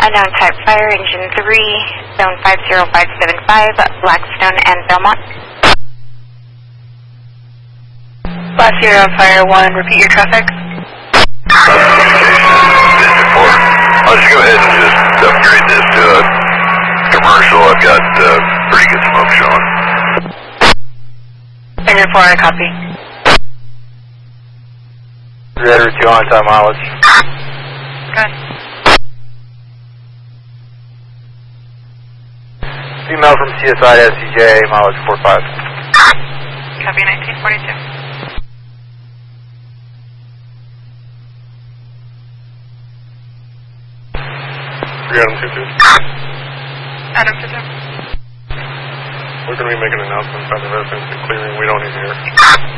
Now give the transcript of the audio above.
Unknown type fire, engine 3, zone 50575, Blackstone and Belmont. Black Zero, Fire 1, repeat your traffic. I'll just go ahead and just upgrade this to a commercial. I've got pretty good smoke showing. Engine 4, I copy. Redder 2 on time mileage. Good. Female from CSI to SCJ, mileage 45. Copy 1942. Adam 22. Adam 22. We're going to be making an announcement about the residents and clearing. We don't need to hear.